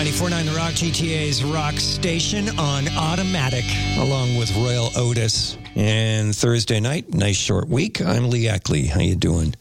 94.9 The Rock, GTA's rock station on automatic, along with Royal Otis. And Thursday night, nice short week. I'm Lee Eckley. How you doing?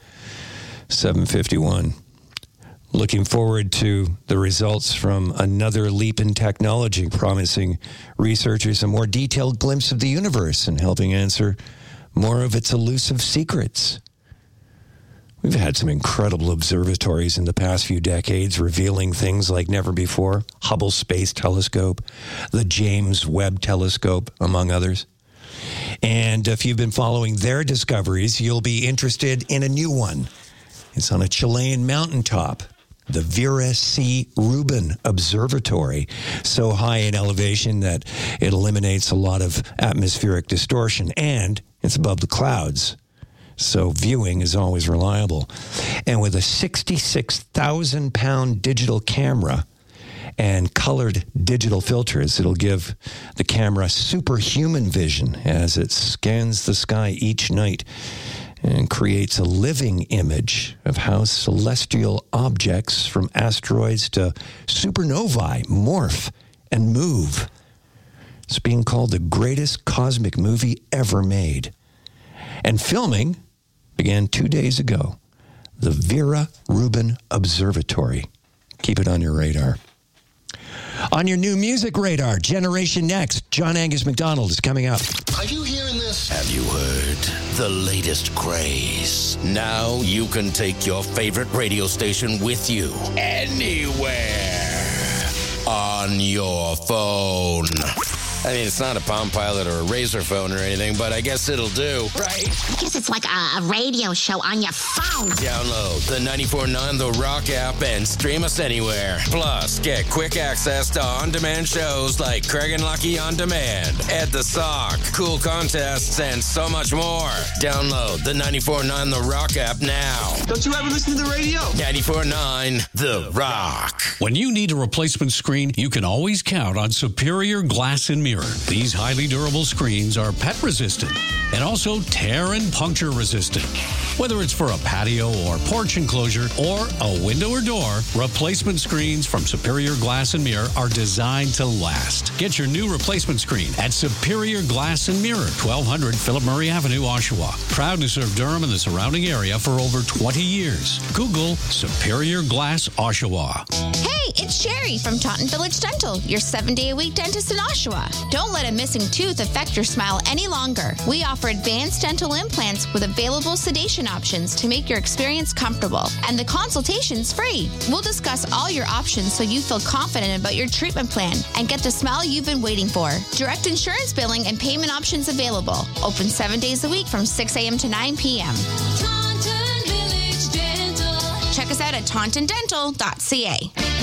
7:51. Looking forward to the results from another leap in technology, promising researchers a more detailed glimpse of the universe and helping answer more of its elusive secrets. We've had some incredible observatories in the past few decades revealing things like never before. Hubble Space Telescope, the James Webb Telescope, among others. And if you've been following their discoveries, you'll be interested in a new one. It's on a Chilean mountaintop, the Vera C. Rubin Observatory, so high in elevation that it eliminates a lot of atmospheric distortion, and it's above the clouds, so viewing is always reliable. And with a 66,000-pound digital camera and colored digital filters, it'll give the camera superhuman vision as it scans the sky each night and creates a living image of how celestial objects from asteroids to supernovae morph and move. It's being called the greatest cosmic movie ever made. And filming began 2 days ago. The Vera Rubin Observatory. Keep it on your radar. On your new music radar, Generation Next, John Angus MacDonald is coming up. Are you hearing this? Have you heard the latest craze? Now you can take your favorite radio station with you anywhere on your phone. I mean, it's not a Palm Pilot or a Razor phone or anything, but I guess it'll do, right? I guess it's like a radio show on your phone. Download the 94.9 The Rock app and stream us anywhere. Plus, get quick access to on-demand shows like Craig and Lucky On Demand, Ed the Sock, cool contests, and so much more. Download the 94.9 The Rock app now. Don't you ever listen to the radio? 94.9 The Rock. When you need a replacement screen, you can always count on Superior Glass and Mirror. These highly durable screens are pet-resistant and also tear and puncture resistant. Whether it's for a patio or porch enclosure or a window or door, replacement screens from Superior Glass and Mirror are designed to last. Get your new replacement screen at Superior Glass and Mirror, 1200 Philip Murray Avenue, Oshawa. Proud to serve Durham and the surrounding area for over 20 years. Google Superior Glass Oshawa. Hey, it's Sherry from Taunton Village Dental, your 7-day-a-week dentist in Oshawa. Don't let a missing tooth affect your smile any longer. We offer advanced dental implants with available sedation options to make your experience comfortable. And the consultation's free. We'll discuss all your options so you feel confident about your treatment plan and get the smile you've been waiting for. Direct insurance billing and payment options available. Open 7 days a week from 6 a.m. to 9 p.m. Taunton Village Dental. Check us out at tauntondental.ca.